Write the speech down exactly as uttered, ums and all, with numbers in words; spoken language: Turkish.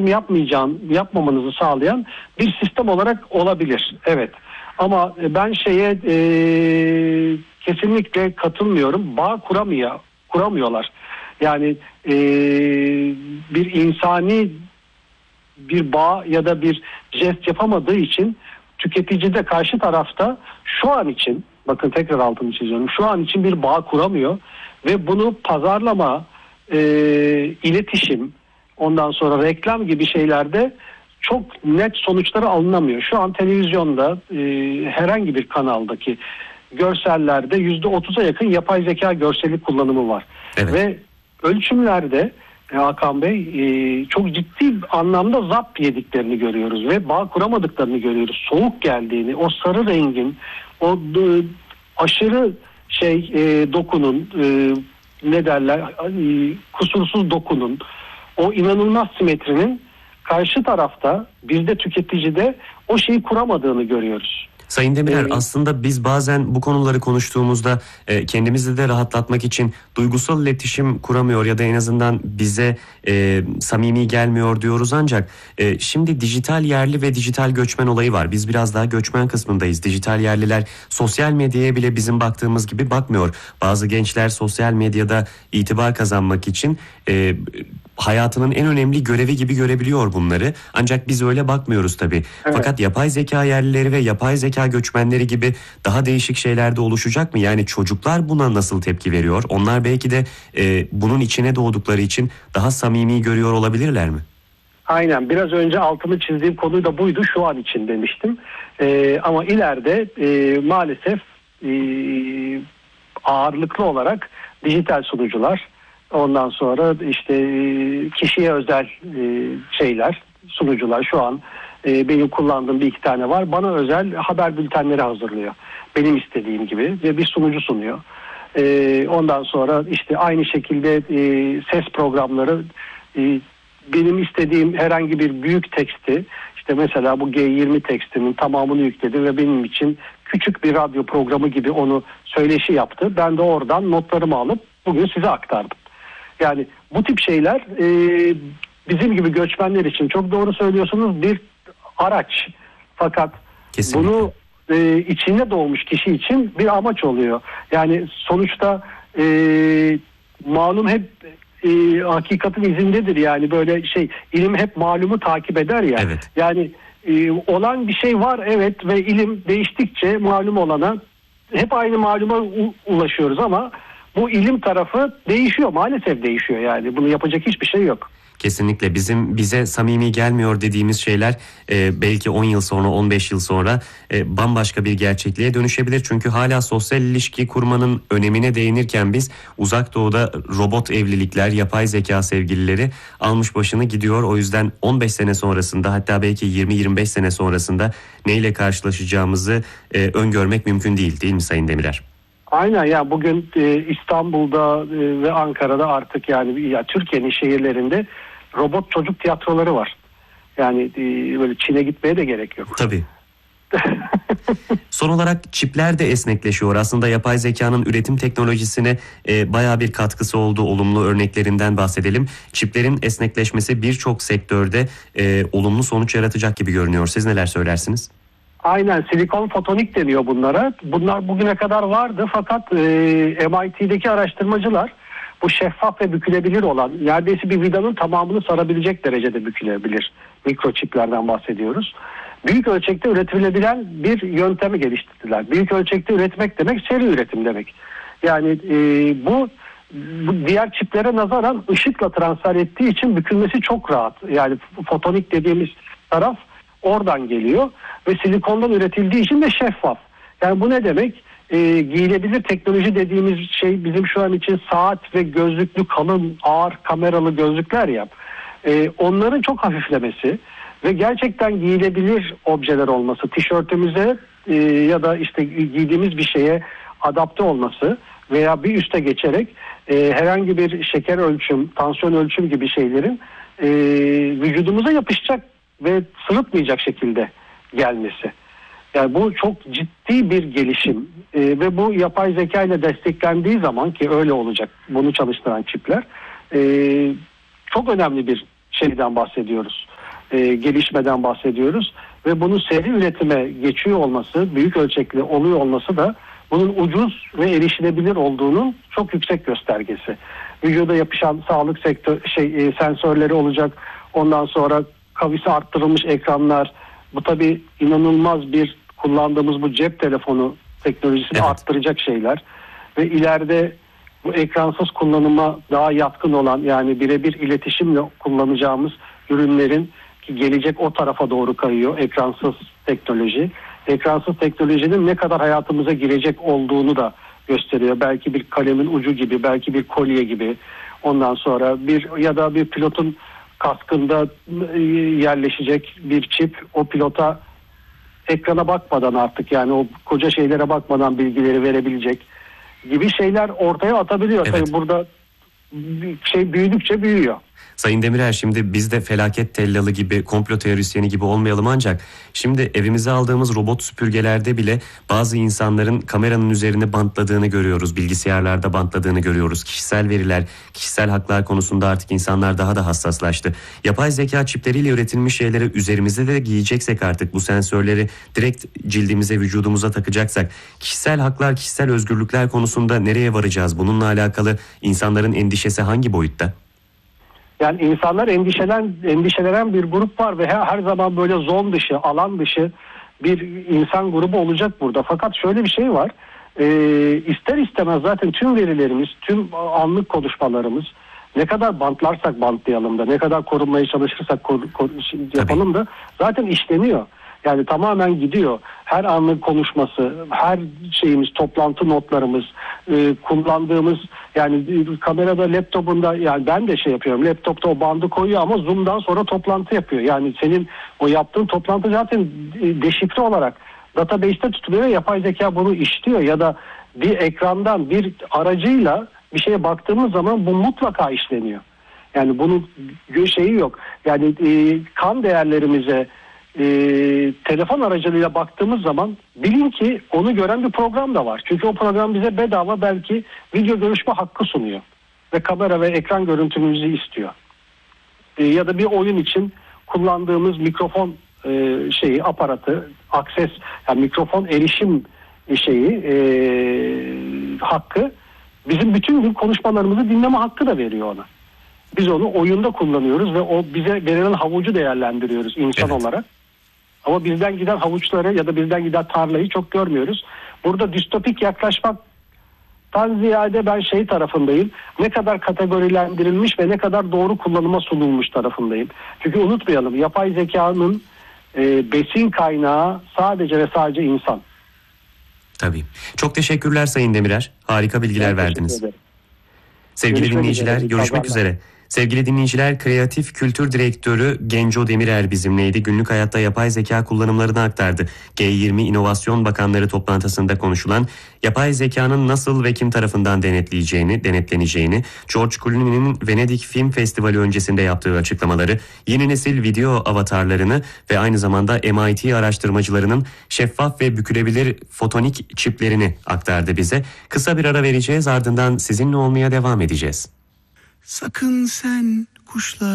iletişim yapmayacağın, yapmamanızı sağlayan bir sistem olarak olabilir. Evet. Ama ben şeye e, kesinlikle katılmıyorum. Bağ kuramıyor, kuramıyorlar. Yani e, bir insani bir bağ ya da bir jest yapamadığı için tüketici de karşı tarafta şu an için, bakın tekrar altını çiziyorum, şu an için bir bağ kuramıyor ve bunu pazarlama, e, iletişim, ondan sonra reklam gibi şeylerde çok net sonuçları alınamıyor. Şu an televizyonda e, herhangi bir kanaldaki görsellerde yüzde otuza yakın yapay zeka görseli kullanımı var. Evet. Ve ölçümlerde Hakan Bey e, çok ciddi anlamda zapt yediklerini görüyoruz ve bağ kuramadıklarını görüyoruz. Soğuk geldiğini, o sarı rengin, o e, aşırı şey e, dokunun, e, ne derler, e, kusursuz dokunun, o inanılmaz simetrinin karşı tarafta, bizde tüketicide o şeyi kuramadığını görüyoruz. Sayın Demirer, Evet. aslında biz bazen bu konuları konuştuğumuzda e, kendimizi de rahatlatmak için duygusal iletişim kuramıyor ya da en azından bize e, samimi gelmiyor diyoruz, ancak e, şimdi dijital yerli ve dijital göçmen olayı var. Biz biraz daha göçmen kısmındayız. Dijital yerliler sosyal medyaya bile bizim baktığımız gibi bakmıyor. Bazı gençler sosyal medyada itibar kazanmak için e, hayatının en önemli görevi gibi görebiliyor bunları. Ancak biz öyle bakmıyoruz tabii. Evet. Fakat yapay zeka yerlileri ve yapay zeka göçmenleri gibi daha değişik şeyler de oluşacak mı? Yani çocuklar buna nasıl tepki veriyor? Onlar belki de e, bunun içine doğdukları için daha samimi görüyor olabilirler mi? Aynen. Biraz önce altını çizdiğim konu da buydu. Şu an için demiştim. Ee, ama ileride e, maalesef e, ağırlıklı olarak dijital sunucular, ondan sonra işte kişiye özel şeyler, sunucular, şu an benim kullandığım bir iki tane var. Bana özel haber bültenleri hazırlıyor. Benim istediğim gibi ve bir sunucu sunuyor. Ondan sonra işte aynı şekilde ses programları, benim istediğim herhangi bir büyük teksti, işte mesela bu G yirmi tekstinin tamamını yükledi ve benim için küçük bir radyo programı gibi onu söyleşi yaptı. Ben de oradan notlarımı alıp bugün size aktardım. Yani bu tip şeyler e, bizim gibi göçmenler için, çok doğru söylüyorsunuz, bir araç. Fakat kesinlikle bunu e, içinde doğmuş kişi için bir amaç oluyor. Yani sonuçta e, malum hep e, hakikatin izindedir. Yani böyle şey, ilim hep malumu takip eder ya. Evet. Yani e, olan bir şey var, evet, ve ilim değiştikçe malum olana hep aynı maluma u- ulaşıyoruz ama bu ilim tarafı değişiyor, maalesef değişiyor yani. Bunu yapacak hiçbir şey yok. Kesinlikle bizim bize samimi gelmiyor dediğimiz şeyler e, belki on yıl sonra, on beş yıl sonra e, bambaşka bir gerçekliğe dönüşebilir. Çünkü hala sosyal ilişki kurmanın önemine değinirken biz uzak doğuda robot evlilikler, yapay zeka sevgilileri almış başını gidiyor. O yüzden on beş sene sonrasında, hatta belki yirmi yirmi beş sene sonrasında neyle karşılaşacağımızı e, öngörmek mümkün değil, değil mi Sayın Demirer? Aynen ya, bugün e, İstanbul'da e, ve Ankara'da artık yani ya Türkiye'nin şehirlerinde robot çocuk tiyatroları var. Yani e, böyle Çin'e gitmeye de gerek yok. Tabii. Son olarak çipler de esnekleşiyor. Aslında yapay zekanın üretim teknolojisine e, bayağı bir katkısı oldu. Olumlu örneklerinden bahsedelim. Çiplerin esnekleşmesi birçok sektörde e, olumlu sonuç yaratacak gibi görünüyor. Siz neler söylersiniz? Aynen, silikon fotonik deniyor bunlara. Bunlar bugüne kadar vardı fakat e, M I T'deki araştırmacılar bu şeffaf ve bükülebilir olan, neredeyse bir vidanın tamamını sarabilecek derecede bükülebilir mikroçiplerden bahsediyoruz. Büyük ölçekte üretilebilen bir yöntemi geliştirdiler. Büyük ölçekte üretmek demek seri üretim demek. Yani e, bu, bu diğer çiplere nazaran ışıkla transfer ettiği için bükülmesi çok rahat. Yani fotonik dediğimiz taraf oradan geliyor ve silikondan üretildiği için de şeffaf. Yani bu ne demek? E, giyilebilir teknoloji dediğimiz şey bizim şu an için saat ve gözlüklü kalın ağır kameralı gözlükler ya. E, onların çok hafiflemesi ve gerçekten giyilebilir objeler olması, tişörtümüze e, ya da işte giydiğimiz bir şeye adapte olması veya bir üste geçerek e, herhangi bir şeker ölçüm, tansiyon ölçüm gibi şeylerin e, vücudumuza yapışacak ve sırıtmayacak şekilde gelmesi. Yani bu çok ciddi bir gelişim ee, ve bu yapay zeka ile desteklendiği zaman, ki öyle olacak bunu çalıştıran çipler, ee, çok önemli bir şeyden bahsediyoruz. e, gelişmeden bahsediyoruz. Ve bunun seri üretime geçiyor olması, büyük ölçekli oluyor olması da bunun ucuz ve erişilebilir olduğunun çok yüksek göstergesi. Vücuda yapışan sağlık sektör şey e, sensörleri olacak. Ondan sonra kavisi arttırılmış ekranlar. Bu tabii inanılmaz bir kullandığımız bu cep telefonu teknolojisini evet. arttıracak şeyler. Ve ileride bu ekransız kullanıma daha yatkın olan, yani birebir iletişimle kullanacağımız ürünlerin ki gelecek o tarafa doğru kayıyor, ekransız teknoloji. Ekransız teknolojinin ne kadar hayatımıza girecek olduğunu da gösteriyor. Belki bir kalemin ucu gibi, belki bir kolye gibi. Ondan sonra bir ya da bir pilotun kaskında yerleşecek bir çip, o pilota ekrana bakmadan artık, yani o koca şeylere bakmadan bilgileri verebilecek gibi şeyler ortaya atabiliyor. Evet. Tabii burada şey büyüdükçe büyüyor. Sayın Demirer, şimdi biz de felaket tellalı gibi, komplo teorisyeni gibi olmayalım, ancak şimdi evimize aldığımız robot süpürgelerde bile bazı insanların kameranın üzerine bantladığını görüyoruz. Bilgisayarlarda bantladığını görüyoruz. Kişisel veriler, kişisel haklar konusunda artık insanlar daha da hassaslaştı. Yapay zeka çipleriyle üretilmiş şeyleri üzerimize de giyeceksek, artık bu sensörleri direkt cildimize, vücudumuza takacaksak, kişisel haklar, kişisel özgürlükler konusunda nereye varacağız? Bununla alakalı insanların endişesi hangi boyutta? Yani insanlar endişelen, endişelenen bir grup var ve her, her zaman böyle zon dışı, alan dışı bir insan grubu olacak burada. Fakat şöyle bir şey var, e, ister istemez zaten tüm verilerimiz, tüm anlık konuşmalarımız, ne kadar bantlarsak bantlayalım da, ne kadar korunmaya çalışırsak kor, kor, yapalım da zaten işleniyor. Yani tamamen gidiyor. Her anlık konuşması, her şeyimiz, toplantı notlarımız, e, kullandığımız, yani kamerada, laptopunda, yani ben de şey yapıyorum. Laptopta o bandı koyuyor ama Zoom'dan sonra toplantı yapıyor. Yani senin o yaptığın toplantı zaten e, deşifre olarak database'te tutuluyor ve yapay zeka bunu işliyor. Ya da bir ekrandan, bir aracıyla bir şeye baktığımız zaman bu mutlaka işleniyor. Yani bunun şeyi yok. Yani e, kan değerlerimize E, telefon aracılığıyla baktığımız zaman bilin ki onu gören bir program da var. Çünkü o program bize bedava belki video görüşme hakkı sunuyor. Ve kamera ve ekran görüntümüzü istiyor. E, ya da bir oyun için kullandığımız mikrofon e, şeyi, aparatı, akses, yani mikrofon erişim şeyi e, hakkı, bizim bütün gün konuşmalarımızı dinleme hakkı da veriyor ona. Biz onu oyunda kullanıyoruz ve o bize verilen havucu değerlendiriyoruz insan evet. olarak. Ama bizden giden havuçları ya da bizden giden tarlayı çok görmüyoruz. Burada distopik yaklaşmaktan ziyade ben şey tarafındayım. Ne kadar kategorilendirilmiş ve ne kadar doğru kullanıma sunulmuş tarafındayım. Çünkü unutmayalım, yapay zekanın e, besin kaynağı sadece ve sadece insan. Tabii. Çok teşekkürler Sayın Demirer. Harika bilgiler Ben verdiniz. Sevgili Görüşmek dinleyiciler, üzere. görüşmek üzere. Sevgili dinleyiciler, Kreatif Kültür Direktörü Genco Demirer bizimleydi. Günlük hayatta yapay zeka kullanımlarını aktardı. G yirmi İnovasyon Bakanları toplantısında konuşulan yapay zekanın nasıl ve kim tarafından denetleyeceğini, denetleneceğini, George Clooney'nin Venedik Film Festivali öncesinde yaptığı açıklamaları, yeni nesil video avatarlarını ve aynı zamanda M I T araştırmacılarının şeffaf ve bükülebilir fotonik çiplerini aktardı bize. Kısa bir ara vereceğiz, ardından sizinle olmaya devam edeceğiz. Sakın sen kuşlar